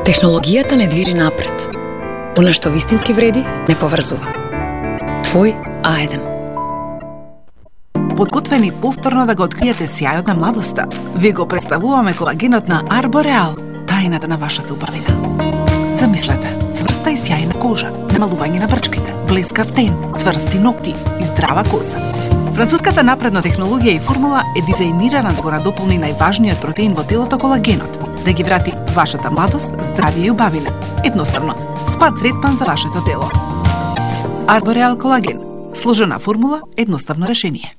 Технологијата не движи напред. Она што вистински вреди, не поврзува. Твој А1. Подготвени повторно да го откриете сјајот на младоста, ви го представуваме колагенот на Арбореал, тајната на вашата убавина. Замислете, цврста и сјајна кожа, намалување на брчките, блескав тен, цврсти ногти и здрава коса. Француската напредна технологија и формула е дизајнирана да го надополни најважниот протеин во телото, колагенот, да ги врати вашата младост, здравје и убавина. Едноставно, спа третман за вашето тело. Арбореал колаген. Сложена формула, едноставно решение.